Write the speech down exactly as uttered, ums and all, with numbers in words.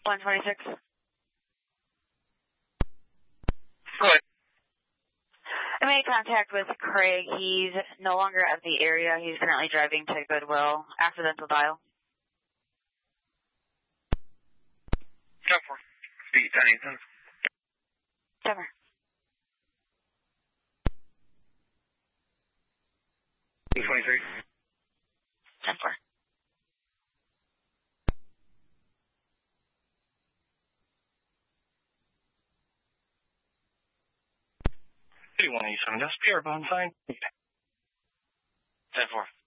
one twenty-six. Go ahead. I made contact with Craig. He's no longer at the area. He's currently driving to Goodwill. Accidental dial. Go for it. Speed ten Ethan. Cover. two twenty-three. ten four. two one eight seven, that's Pierre Bond sign. ten four.